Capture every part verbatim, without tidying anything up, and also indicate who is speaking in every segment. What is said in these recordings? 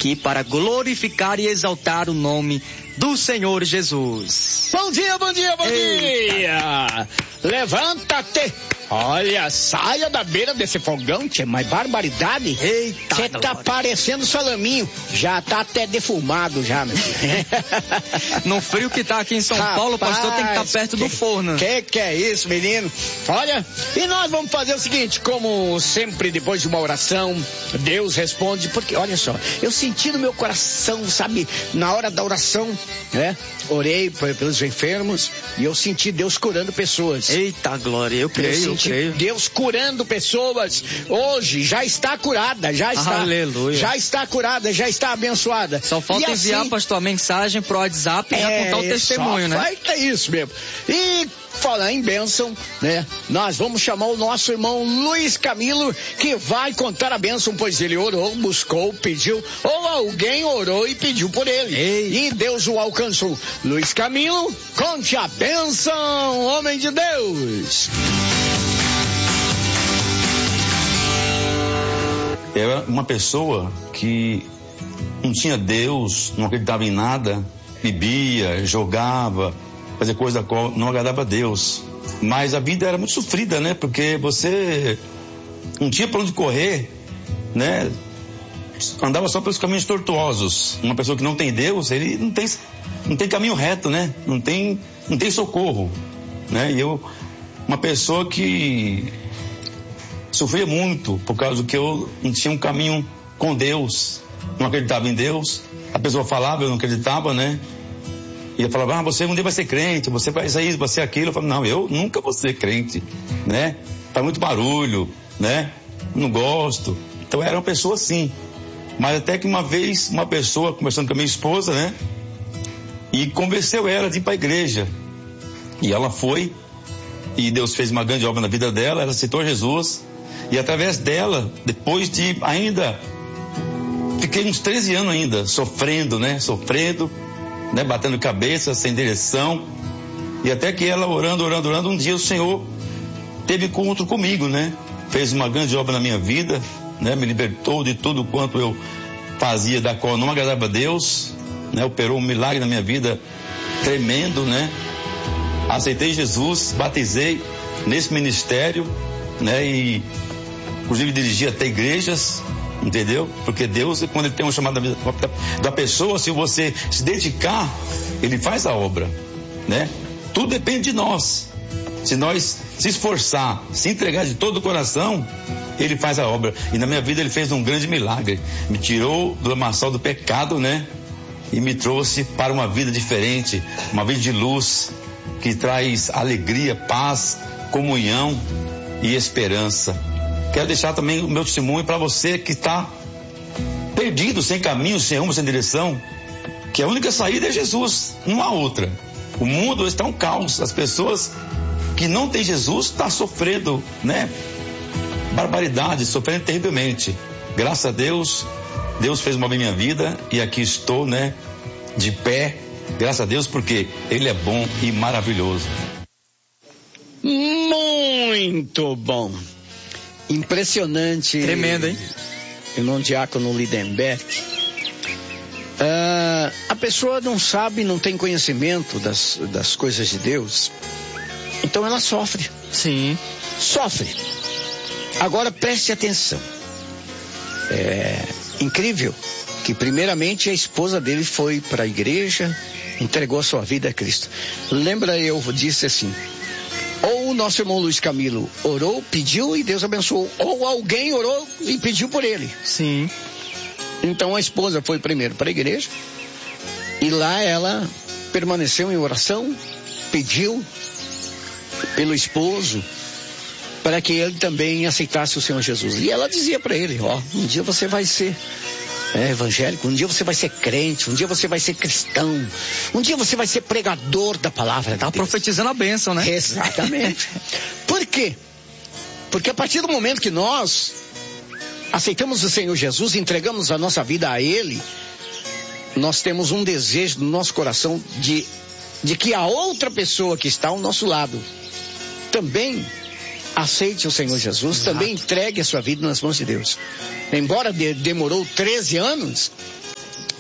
Speaker 1: aqui para glorificar e exaltar o nome do Senhor Jesus.
Speaker 2: Bom dia, bom dia, bom Eita. dia! Levanta-te! Olha, saia da beira desse fogão, tia, mas barbaridade.
Speaker 1: Eita,
Speaker 2: você tá parecendo salaminho. Já tá até defumado já, meu filho.
Speaker 1: No frio que tá aqui em São
Speaker 2: Rapaz,
Speaker 1: Paulo, o pastor tem que estar perto
Speaker 2: que,
Speaker 1: do forno.
Speaker 2: Que que é isso, menino? Olha, e nós vamos fazer o seguinte, como sempre, depois de uma oração, Deus responde, porque, olha só, eu senti no meu coração, sabe, na hora da oração, né? Orei pelos enfermos e eu senti Deus curando pessoas.
Speaker 1: Eita, glória, eu creio, eu creio.
Speaker 2: Deus curando pessoas. Hoje já está curada, já está.
Speaker 1: Aleluia.
Speaker 2: Já está curada, já está abençoada.
Speaker 1: Só falta
Speaker 2: e
Speaker 1: enviar,
Speaker 2: assim,
Speaker 1: pastor, a mensagem pro WhatsApp e
Speaker 2: é,
Speaker 1: já contar o testemunho, né?
Speaker 2: Vai, é isso mesmo. E falar em bênção, né? Nós vamos chamar o nosso irmão Luiz Camilo, que vai contar a bênção, pois ele orou, buscou, pediu, ou alguém orou e pediu por ele. Ei. E Deus o alcançou. Luiz Camilo, conte a bênção, homem de Deus.
Speaker 3: Era uma pessoa que não tinha Deus, não acreditava em nada, bebia, jogava, fazia coisa da qual não agradava a Deus. Mas a vida era muito sofrida, né? Porque você não tinha para onde correr, né? Andava só pelos caminhos tortuosos. Uma pessoa que não tem Deus, ele não tem, não tem caminho reto, né? Não tem, não tem socorro, né? E eu, uma pessoa que sofria muito por causa do que eu não tinha um caminho com Deus, não acreditava em Deus. A pessoa falava, eu não acreditava, né? E eu falava, ah, você um dia vai ser crente, você vai ser isso, vai ser aquilo. Eu falava, não, eu nunca vou ser crente, né? Faz muito barulho, né? Não gosto. Então era uma pessoa assim. Mas até que uma vez, uma pessoa, conversando com a minha esposa, né? E convenceu ela de ir para a igreja. E ela foi, e Deus fez uma grande obra na vida dela, ela aceitou Jesus. E através dela, depois de ainda, fiquei uns treze anos ainda, sofrendo, né? Sofrendo, né? Batendo cabeça, sem direção. E até que ela orando, orando, orando, um dia o Senhor teve encontro comigo, né? Fez uma grande obra na minha vida, né? Me libertou de tudo quanto eu fazia, da qual não agradava a Deus, né? Operou um milagre na minha vida tremendo, né? Aceitei Jesus, batizei nesse ministério, né? E inclusive dirigi até igrejas, entendeu? Porque Deus, quando Ele tem um chamado da, da pessoa, se você se dedicar, Ele faz a obra, né? Tudo depende de nós. Se nós se esforçar, se entregar de todo o coração, Ele faz a obra. E na minha vida Ele fez um grande milagre. Me tirou do lamaçal do pecado, né? E me trouxe para uma vida diferente, uma vida de luz, que traz alegria, paz, comunhão e esperança. Quero deixar também o meu testemunho para você que está perdido, sem caminho, sem rumo, sem direção, que a única saída é Jesus, não há outra. O mundo está um caos, as pessoas que não têm Jesus estão sofrendo, né? Barbaridade, sofrendo terrivelmente. Graças a Deus, Deus fez uma obra em minha vida e aqui estou, né? De pé, graças a Deus, porque Ele é bom e maravilhoso.
Speaker 2: Muito bom. Impressionante.
Speaker 1: Tremendo, hein?
Speaker 2: Irmão Diácono Lindenberg. Uh, a pessoa não sabe, não tem conhecimento das, das coisas de Deus, então ela sofre.
Speaker 1: Sim.
Speaker 2: Sofre. Agora preste atenção. É incrível que primeiramente a esposa dele foi para a igreja, entregou a sua vida a Cristo. Lembra, eu disse assim, ou o nosso irmão Luiz Camilo orou, pediu e Deus abençoou, ou alguém orou e pediu por ele.
Speaker 1: Sim.
Speaker 2: Então a esposa foi primeiro para a igreja e lá ela permaneceu em oração, pediu pelo esposo para que ele também aceitasse o Senhor Jesus. E ela dizia para ele, ó, um dia você vai ser é, evangélico, um dia você vai ser crente, um dia você vai ser cristão, um dia você vai ser pregador da palavra de Deus.
Speaker 1: Tá profetizando a bênção, né?
Speaker 2: Exatamente. Por quê? Porque a partir do momento que nós aceitamos o Senhor Jesus, entregamos a nossa vida a Ele, nós temos um desejo no nosso coração de, de que a outra pessoa que está ao nosso lado também aceite o Senhor Jesus, Exato. Também entregue a sua vida nas mãos de Deus. Embora de, demorou treze anos,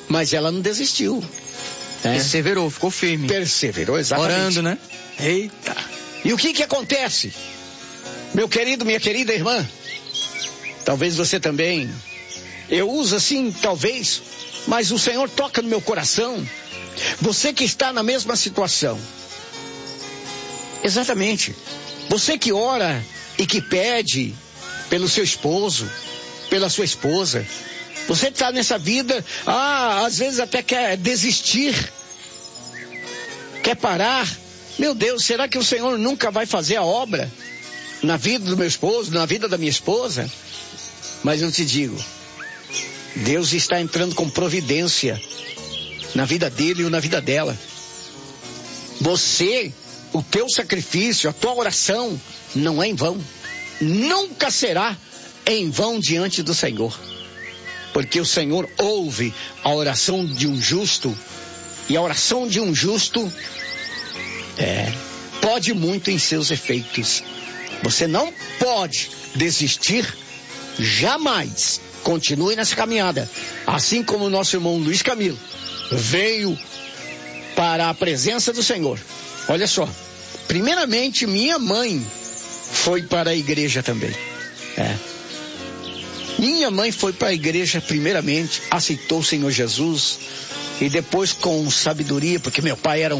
Speaker 2: mas ela não desistiu. É.
Speaker 1: Perseverou, ficou firme.
Speaker 2: Perseverou, exatamente.
Speaker 1: Orando, né?
Speaker 2: Eita. E o que que acontece? Meu querido, minha querida irmã, talvez você também, eu uso assim, talvez, mas o Senhor toca no meu coração. Você que está na mesma situação. Exatamente. Você que ora e que pede pelo seu esposo, pela sua esposa. Você está nessa vida, ah, às vezes até quer desistir, quer parar. Meu Deus, será que o Senhor nunca vai fazer a obra na vida do meu esposo, na vida da minha esposa? Mas eu te digo, Deus está entrando com providência na vida dele ou na vida dela. Você, o teu sacrifício, a tua oração não é em vão. Nunca será em vão diante do Senhor. Porque o Senhor ouve a oração de um justo, e a oração de um justo é, pode muito em seus efeitos. Você não pode desistir jamais. Continue nessa caminhada. Assim como o nosso irmão Luiz Camilo veio para a presença do Senhor. Olha só, primeiramente minha mãe foi para a igreja também. É. Minha mãe foi para a igreja primeiramente, aceitou o Senhor Jesus, e depois com sabedoria, porque meu pai era um...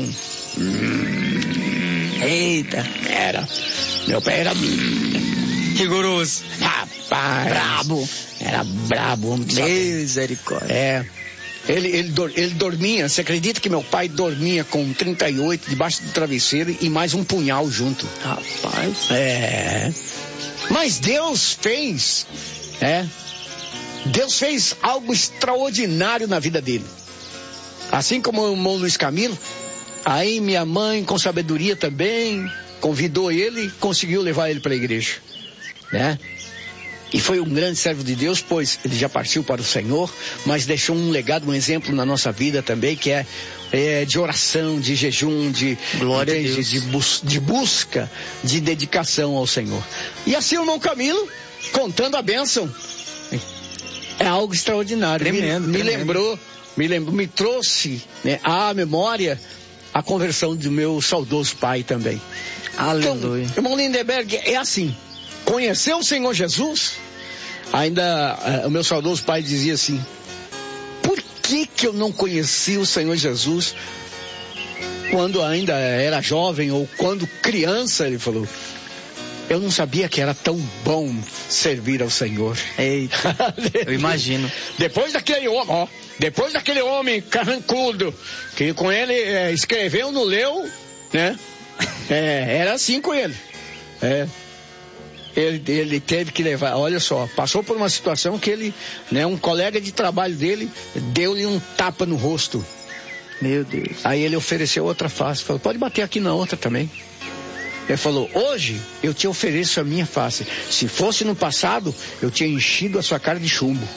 Speaker 2: Hum, eita, era. Meu pai era...
Speaker 1: Rigoroso.
Speaker 2: Rapaz.
Speaker 1: Brabo.
Speaker 2: Era brabo.
Speaker 1: Misericórdia.
Speaker 2: É. Ele, ele, ele dormia, você acredita que meu pai dormia com trinta e oito debaixo do travesseiro e mais um punhal junto?
Speaker 1: Rapaz.
Speaker 2: É. Mas Deus fez, é. Deus fez algo extraordinário na vida dele. Assim como o irmão Luiz Camilo, aí minha mãe, com sabedoria também, convidou ele, conseguiu levar ele para a igreja, né? E foi um grande servo de Deus, pois ele já partiu para o Senhor, mas deixou um legado, um exemplo na nossa vida também, que é, é de oração, de jejum, de,
Speaker 1: Glória
Speaker 2: de,
Speaker 1: a Deus.
Speaker 2: de, bus, de busca, de dedicação ao Senhor. E assim o irmão Camilo, contando a bênção, é algo extraordinário.
Speaker 1: Tremendo,
Speaker 2: me, me
Speaker 1: tremendo.
Speaker 2: lembrou, me lembrou, me trouxe, né, à memória a conversão do meu saudoso pai também.
Speaker 1: Aleluia.
Speaker 2: Então, irmão Lindenberg, é assim. Conheceu o Senhor Jesus? Ainda uh, o meu saudoso pai dizia assim: por que que eu não conheci o Senhor Jesus quando ainda era jovem ou quando criança? Ele falou: eu não sabia que era tão bom servir ao Senhor.
Speaker 1: Eita, eu imagino.
Speaker 2: Depois daquele homem, ó, depois daquele homem carrancudo que com ele é, escreveu, não leu, né? É, era assim com ele. É. Ele, ele teve que levar, olha só, passou por uma situação que ele, né, um colega de trabalho dele, deu-lhe um tapa no rosto.
Speaker 1: Meu Deus.
Speaker 2: Aí ele ofereceu outra face, falou: pode bater aqui na outra também. Ele falou: hoje eu te ofereço a minha face. Se fosse no passado, eu tinha enchido a sua cara de chumbo.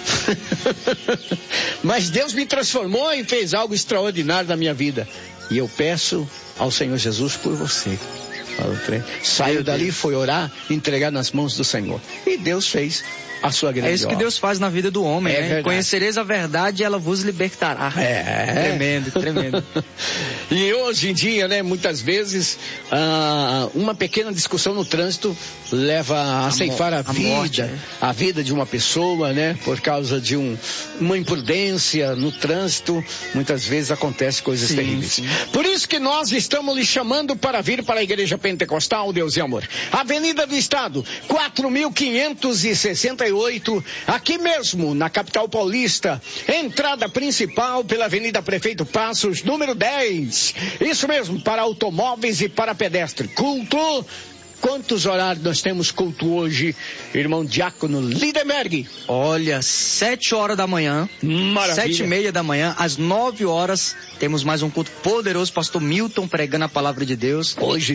Speaker 2: Mas Deus me transformou e fez algo extraordinário na minha vida. E eu peço ao Senhor Jesus por você. Saiu dali, foi orar, entregar nas mãos do Senhor. E Deus fez a sua grande obra.
Speaker 1: É isso que Deus faz na vida do homem,
Speaker 2: é
Speaker 1: né?
Speaker 2: Verdade.
Speaker 1: Conhecereis a verdade e ela vos libertará.
Speaker 2: É.
Speaker 1: Tremendo, tremendo.
Speaker 2: E hoje em dia, né, muitas vezes, ah, uma pequena discussão no trânsito leva a, a ceifar a, a vida,
Speaker 1: morte, é.
Speaker 2: a vida de uma pessoa, né, por causa de um, uma imprudência no trânsito. Muitas vezes acontecem coisas
Speaker 1: sim,
Speaker 2: terríveis.
Speaker 1: Sim.
Speaker 2: Por isso que nós estamos lhe chamando para vir para a Igreja Pentecostal Deus e Amor. Avenida do Estado, quatro mil quinhentos e sessenta e oito, aqui mesmo, na capital paulista. Entrada principal pela Avenida Prefeito Passos, número dez. Isso mesmo, para automóveis e para pedestre. Culto. Quantos horários nós temos culto hoje, irmão Diácono Lindenberg?
Speaker 1: Olha, sete horas da manhã,
Speaker 2: Maravilha.
Speaker 1: sete e meia da manhã, às nove horas, temos mais um culto poderoso, pastor Milton pregando a palavra de Deus.
Speaker 2: Hoje.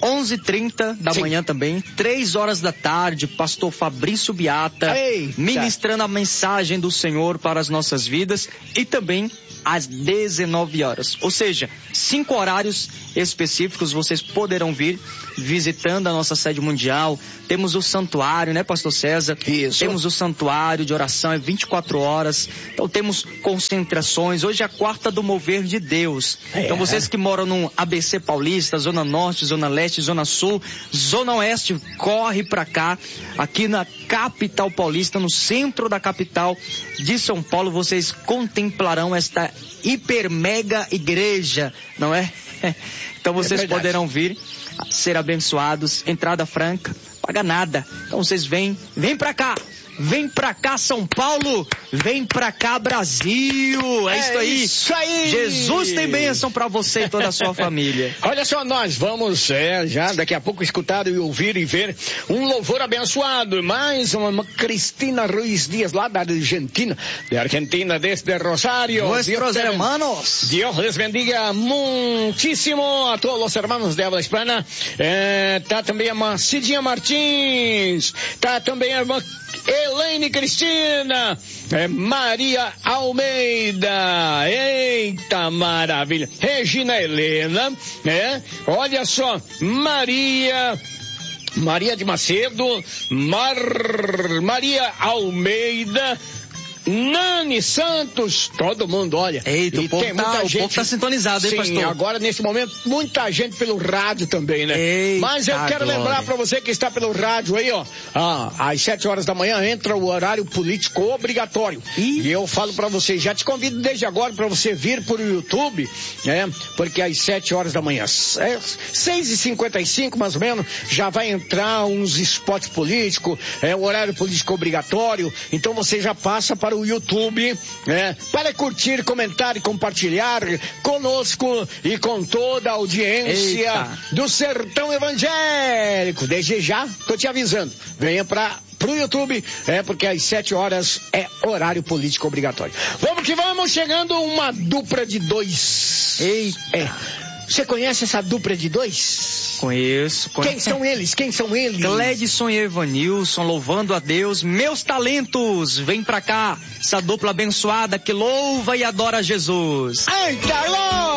Speaker 1: onze e trinta da
Speaker 2: Sim.
Speaker 1: manhã também, três horas da tarde, pastor Fabrício Biata,
Speaker 2: Eita.
Speaker 1: ministrando a mensagem do Senhor para as nossas vidas, e também às dezenove horas. Ou seja, cinco horários específicos vocês poderão vir visitando a nossa sede mundial. Temos o santuário, né, pastor César?
Speaker 2: Isso.
Speaker 1: Temos o santuário de oração, é vinte e quatro horas. Então temos concentrações. Hoje é a quarta do mover de Deus.
Speaker 2: É.
Speaker 1: Então vocês que moram no A B C Paulista, Zona Norte, Zona Leste, Zona Sul, Zona Oeste, corre pra cá. Aqui na capital paulista, no centro da capital de São Paulo, vocês contemplarão esta hiper mega igreja, não é? Então vocês
Speaker 2: É verdade.
Speaker 1: poderão vir ser abençoados, entrada franca, paga nada. Então vocês vêm, vem pra cá. Vem pra cá, São Paulo. Vem pra cá, Brasil. É,
Speaker 2: É
Speaker 1: isso aí.
Speaker 2: isso aí.
Speaker 1: Jesus tem bênção pra você e toda a sua família.
Speaker 2: Olha só, nós vamos é, já daqui a pouco escutar e ouvir e ver um louvor abençoado. Mais uma, uma Cristina Ruiz Dias, lá da Argentina. De Argentina, desde Rosario.
Speaker 1: Nuestros
Speaker 2: Dios te-
Speaker 1: hermanos.
Speaker 2: Dios les bendiga muchísimo a todos los hermanos de habla hispana. É, tá também a irmã Cidinha Martins. Tá também a irmã Elaine Cristina, é, Maria Almeida, eita maravilha, Regina Helena, né? Olha só, Maria, Maria de Macedo, Mar, Maria Almeida, Nani Santos, todo mundo, olha.
Speaker 1: Eita,
Speaker 2: e
Speaker 1: o povo
Speaker 2: tem
Speaker 1: tá-
Speaker 2: muita
Speaker 1: o
Speaker 2: gente.
Speaker 1: povo tá sintonizado, hein,
Speaker 2: sim,
Speaker 1: pastor?
Speaker 2: agora nesse momento, muita gente pelo rádio também, né?
Speaker 1: Eita,
Speaker 2: Mas eu quero
Speaker 1: glória.
Speaker 2: lembrar pra você que está pelo rádio aí, ó. Ah, às sete horas da manhã entra o horário político obrigatório.
Speaker 1: Ih.
Speaker 2: E eu falo pra você, já te convido desde agora pra você vir pro YouTube, né? Porque às sete horas da manhã, é, seis e cinquenta e cinco mais ou menos, já vai entrar uns spots políticos, é o horário político obrigatório. Então você já passa para o YouTube, né? Para curtir, comentar e compartilhar conosco e com toda a audiência
Speaker 1: Eita.
Speaker 2: do Sertão Evangélico. Desde já, tô te avisando. Venha para pro YouTube, é porque às sete horas é horário político obrigatório. Vamos que vamos, chegando uma dupla de dois.
Speaker 1: Eita.
Speaker 2: É. Você conhece essa dupla de dois?
Speaker 1: Conheço, conheço.
Speaker 2: Quem são eles? Quem são eles?
Speaker 1: Gledson e Evanilson, louvando a Deus. Meus talentos, vem pra cá. Essa dupla abençoada que louva e adora Jesus.
Speaker 2: Eita, alô!